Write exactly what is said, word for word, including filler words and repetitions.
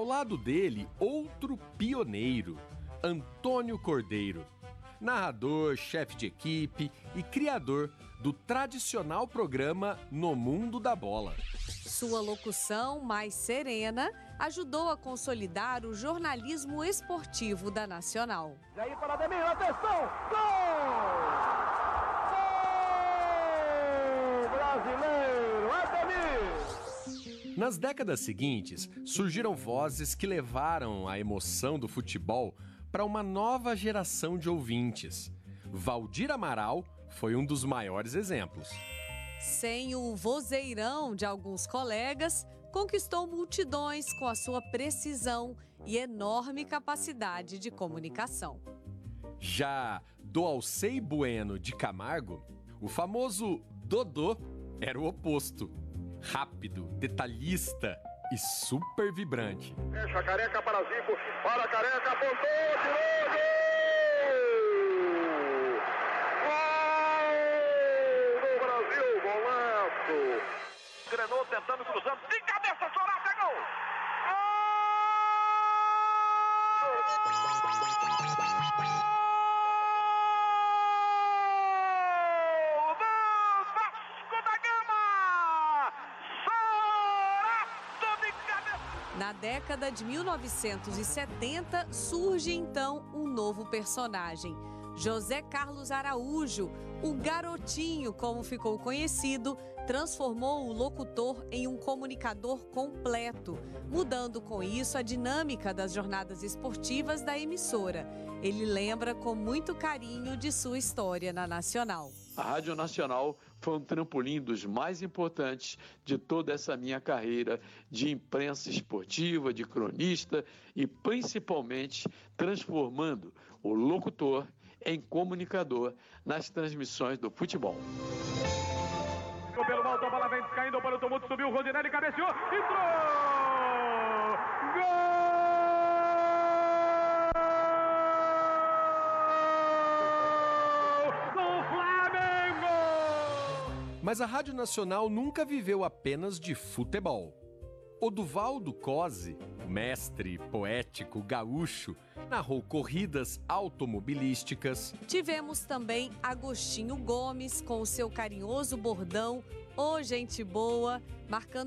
lado dele, outro pioneiro, Antônio Cordeiro, narrador, chefe de equipe e criador do tradicional programa No Mundo da Bola. Sua locução mais serena ajudou a consolidar o jornalismo esportivo da Nacional. E aí para Ademir, atenção! Gol! Gol! Brasileiro, Ademir! Nas décadas seguintes, surgiram vozes que levaram a emoção do futebol para uma nova geração de ouvintes. Valdir Amaral foi um dos maiores exemplos. Sem o vozeirão de alguns colegas, conquistou multidões com a sua precisão e enorme capacidade de comunicação. Já do Alcei Bueno de Camargo, o famoso Dodô era o oposto. Rápido, detalhista e super vibrante. Fecha a Careca para Zico, para a Careca, apontou, tirou, gol! Grenou tentando, cruzando, de cabeça, Sorata, gol! Gol do Vasco da Gama! Sorato de cabeça! Na década de mil novecentos e setenta, surge então um novo personagem. José Carlos Araújo, o Garotinho, como ficou conhecido, transformou o locutor em um comunicador completo, mudando com isso a dinâmica das jornadas esportivas da emissora. Ele lembra com muito carinho de sua história na Nacional. A Rádio Nacional foi um trampolim dos mais importantes de toda essa minha carreira de imprensa esportiva, de cronista e principalmente transformando o locutor em comunicador nas transmissões do futebol. Pelo alto, a bola vem caindo para o tumulto, subiu o Rodinelli, cabeceou, entrou! Gol! Do Flamengo! Mas a Rádio Nacional nunca viveu apenas de futebol. Oduvaldo Cosi, mestre poético gaúcho, narrou corridas automobilísticas. Tivemos também Agostinho Gomes com o seu carinhoso bordão "Ô gente boa", marcando